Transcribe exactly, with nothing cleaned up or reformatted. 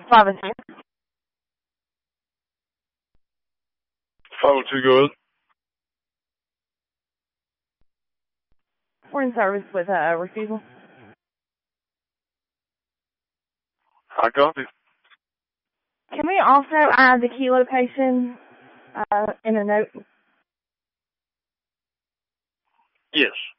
five and two. five oh two, go ahead. We're in service with uh, refusal. I copy. Can we also add the key location uh, in a note? Yes.